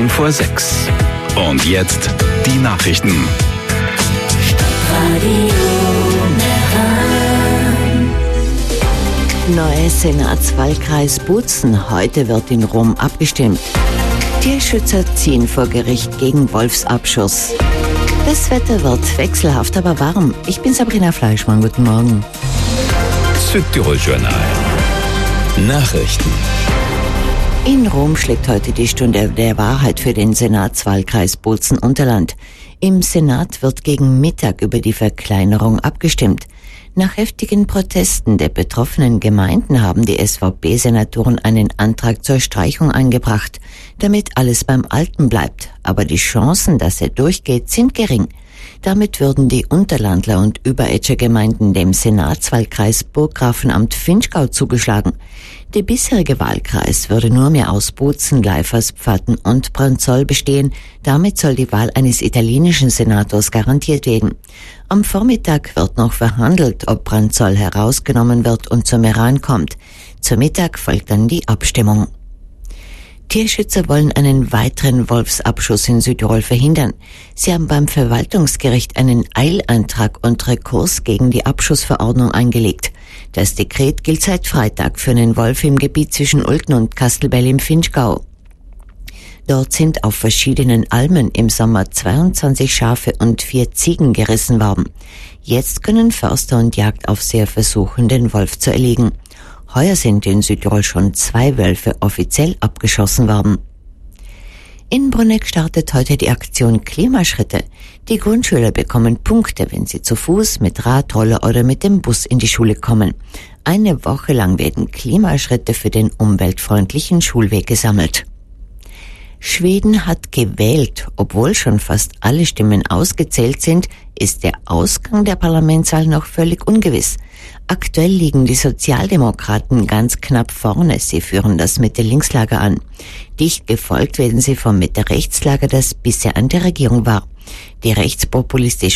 6:10. Und jetzt die Nachrichten. Neuer Senatswahlkreis Bozen. Heute wird in Rom abgestimmt. Tierschützer ziehen vor Gericht gegen Wolfsabschuss. Das Wetter wird wechselhaft, aber warm. Ich bin Sabrina Fleischmann. Guten Morgen. Südtirol-Journal. Nachrichten. In Rom schlägt heute die Stunde der Wahrheit für den Senatswahlkreis Bozen-Unterland. Im Senat wird gegen Mittag über die Verkleinerung abgestimmt. Nach heftigen Protesten der betroffenen Gemeinden haben die SVP-Senatoren einen Antrag zur Streichung eingebracht, damit alles beim Alten bleibt. Aber die Chancen, dass er durchgeht, sind gering. Damit würden die Unterlandler und Überetscher Gemeinden dem Senatswahlkreis Burggrafenamt Vinschgau zugeschlagen. Der bisherige Wahlkreis würde nur mehr aus Bozen, Gleiferspfatten und Branzoll bestehen. Damit soll die Wahl eines italienischen Senators garantiert werden. Am Vormittag wird noch verhandelt, ob Branzoll herausgenommen wird und zum Iran kommt. Zum Mittag folgt dann die Abstimmung. Tierschützer wollen einen weiteren Wolfsabschuss in Südtirol verhindern. Sie haben beim Verwaltungsgericht einen Eilantrag und Rekurs gegen die Abschussverordnung eingelegt. Das Dekret gilt seit Freitag für einen Wolf im Gebiet zwischen Ulten und Kastelbell im Vinschgau. Dort sind auf verschiedenen Almen im Sommer 22 Schafe und 4 Ziegen gerissen worden. Jetzt können Förster und Jagdaufseher versuchen, den Wolf zu erlegen. Heuer sind in Südtirol schon 2 Wölfe offiziell abgeschossen worden. In Bruneck startet heute die Aktion Klimaschritte. Die Grundschüler bekommen Punkte, wenn sie zu Fuß, mit Radroller oder mit dem Bus in die Schule kommen. Eine Woche lang werden Klimaschritte für den umweltfreundlichen Schulweg gesammelt. Schweden hat gewählt. Obwohl schon fast alle Stimmen ausgezählt sind, ist der Ausgang der Parlamentswahl noch völlig ungewiss. Aktuell liegen die Sozialdemokraten ganz knapp vorne. Sie führen das Mitte-Links-Lager an. Dicht gefolgt werden sie vom Mitte-Rechts-Lager, das bisher an der Regierung war. Die rechtspopulistische